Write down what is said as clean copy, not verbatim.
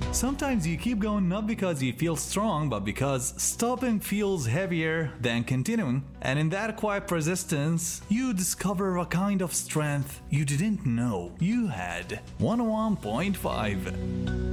Sometimes you keep going not because you feel strong, but because stopping feels heavier than continuing. And in that quiet persistence, you discover a kind of strength you didn't know you had. 101.5